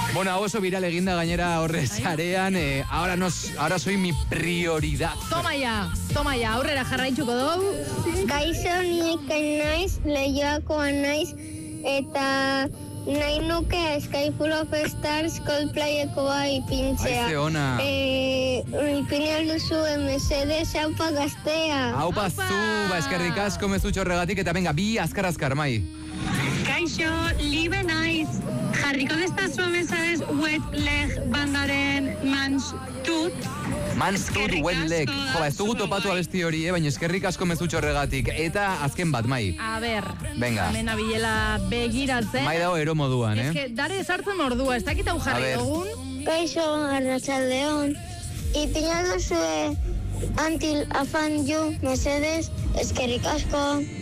Bueno, oso viral eginda gainera horrez arean, ahora soy mi prioridad. Toma ya, aurrera jarraitzuko dugu. Kaixo, nik naiz, Leioakoa naiz, eta nahi nuke Sky Full of Stars Coldplayekoa ipintzea. Aize ona. Ipini alduzu mesedez, haupa gaztea. Haupa zu, eskerrik asko mezutxo horregatik, eta venga, bi azkar, Mai. Kaixo, libe naiz, jarriko destazu mesedez Wet Leg bandaren Manstut. Manstut, Wet Leg. Jo, ez dugu topatu abesti hori, baina eskerrik asko mezutxo horregatik. Eta azken bat, Mai. A ber, venga. Hemen abilela begiratzen. Mai dago ero moduan, Ez que, dare sartzen ordua, ez dakit hau jarri dugun. Kaixo, arratsaldeon. Ipini alduzue Until I Find You, mesedez, eskerrik asko.